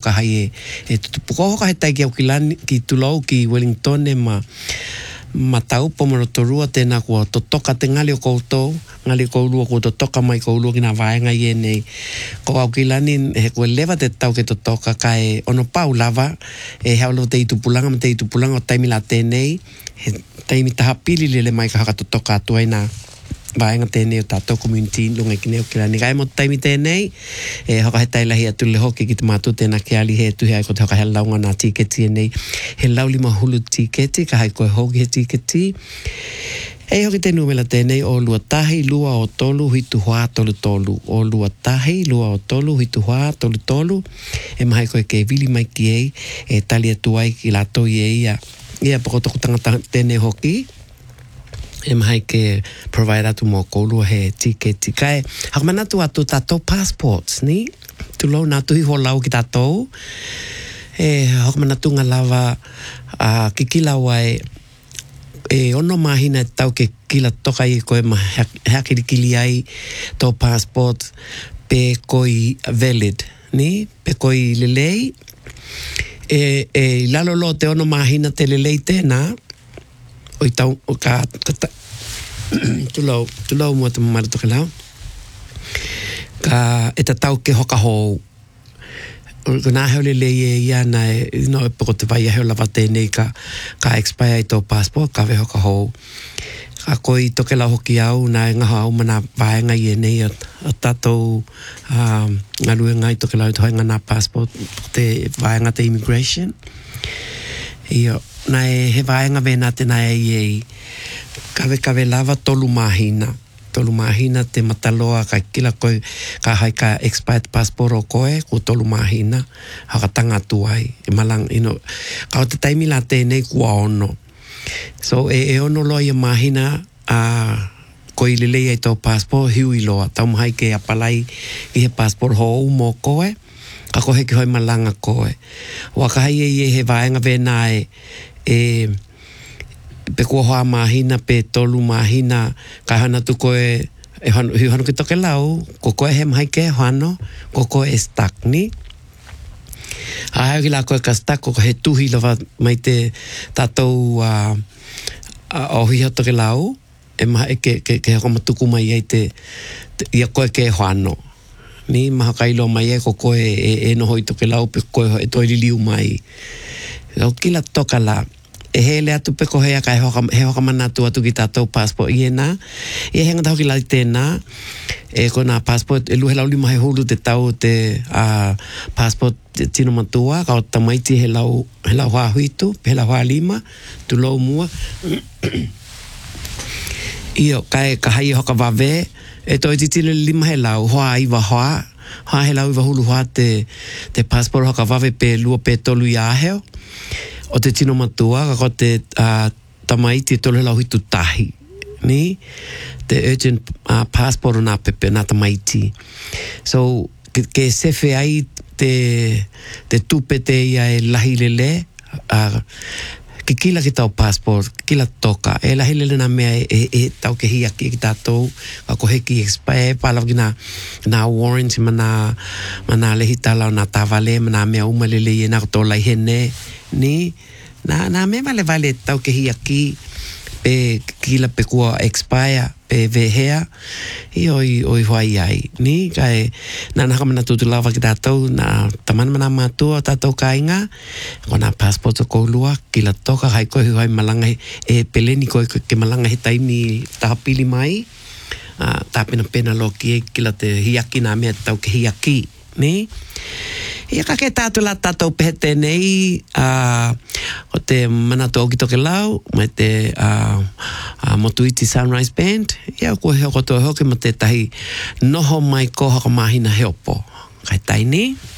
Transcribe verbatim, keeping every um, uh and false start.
ka hai e, e tutupuko ka he tai ki au ki lani, ki tulau ki Wellington e ma, ma tau pomoro torua tēnā kua totoka te ngali o koutou, ngali o kourua kua totoka mai kourua ki nā vaenga i e nei. Ko au ki lani he kua lewa te tau ke totoka ka e ono pau lava, e hao lo te itupulanga ma te itupulanga o taimi la tēnei, he taimi taha pili lele mai ka haka totoka atua i nā vaenga tēnei o tātou community lunga ki neo ki lani. Kai mo taimi tēnei, e haka he tailahi atu le hoki ki te mātu tēnā ke ali he tuhi ai ko te haka he launga nā tiketi e nei. He lauli mahulu tiketi, ka hai koe hoki he tiketi. E hoki te numela tēnei o lua tahi, lua o tolu, hitu hoa, tolu tolu. O lua tahi, lua o tolu, hitu hoa, tolu tolu. E mahai koe ke vili mai ki ei, e tali atu ai ki lato i ei a ia pokotoko tangata tēnei hoki. E mahai ke provide atu mō koulua he tiketi. Kai, hakamanatu atu tātou passports, ni? Tulau nā tuhi ho lau ki tātou. E hakamanatu ngā lava uh, ki kila wai e ono mahina tau ke kila toka i koe ma hakirikili ai tō passport pe koi valid, ni? Pe koi lelei. E, e lalolo te ono mahina te lelei tēnā. O i tau, o ka, ka, tulau, tulau mua te mamara toke lau. Ka, e ta tau ke hoka hou. Ko nā heo lele e ia na e, no e poko te vai a heo lava tēnei ka, ka expire i tō passport, ka ve hoka hou. Ka koi toke lau hoki au, nā e ngaha au mana vaenga i e nei, a tātou um, ngā ruenga i toke lau i tohenga nā passport, te vaenga te immigration. Iyo, nā e he vaenga vena te nā e i kawe kawe lava tolu mahina. Tolu mahina te mataloa ka kila koe ka hai ka expired passport o koe ko tolu mahina. Haka tanga tuai. E malang, you know, ka o te taimi la tēnei kua ono. So e, e ono loa i mahina a uh, koe lelei ai tō passport hiu i loa. Tau mahai ke apalai i he passport ho o mo koe. Ka kohe ki hoi malanga koe. Waka hai e he vaenga vena e e pe kua hoa mahina, pe tolu mahina, ka hana tu koe, e hanu, hiu hanu ki toke lau, ko koe he mahai ke hano, ko koe e stuck, ni? A hau ki la koe ka stuck, ko he tuhi lava mai te tātou uh, uh, ohiha toke lau, e maha e ke, ke, ke hako matuku mai ei te, te ia koe ke hano. Ni maha kailo mai e ko koe e, e noho i toke lau, pe koe e toi liliu mai. O kila toka la, e hele atu pe ko hea ka he hoka, he hoka manatu atu ki tātou passport i e nā. I e henga tau ki lai tēnā, e ko nā passport, e luhe lau lima he hulu te tau te uh, passport tino matua, ka o tamaiti he lau, he lau hoa huitu, he lau hoa lima, tu lau mua. Io, kai ka hai hoka wawe, e toi titile lima he lau, hoa iwa hoa, hoa he lau iwa hulu hoa te, te passport hoka wawe pe lua pe tolu i aheo. O te tino matua, ka ko te uh, tamaiti e tolu he lau hitu tahi, ni? Te urgent uh, passport o nā pepe, nā tamaiti. So, ke, ke sefe ai te, te tupete ia e lahi lele, uh, ke kila ki tau passport, kila toka, e lahi lele nā mea e, e, e tau ke hiaki ki tātou, ka ko heki expire, pālau ki nā, nā warrant, ma nā, ma nā lehi tālau, nā tāwale, ma nā mea umalele i e nā koto lai hene, ni, nā, nā mea vale vale tau ke hiaki, pe kila pe kua expire, pe vehea, i oi, oi hoai ai, ni, kai, nā naka mana tutu lawa ki tātou, nā tamana mana mātua tātou kāinga, ko nā passport o koulua, kila toka, hai koe huai malanga he, e peleni koe ke malanga he taimi tahapili mai, uh, tāpena pena loki e kila te hiaki nā mea tau ke hiaki, ni, ia ka ke tātou la tātou pehe tēnei, uh, o te manatu au ki toke lau, mai te uh, uh, Motuiti Sunrise Band, ia kua heo koto hoke ma te tahi noho mai ko haka mahina heopo. Kai taini.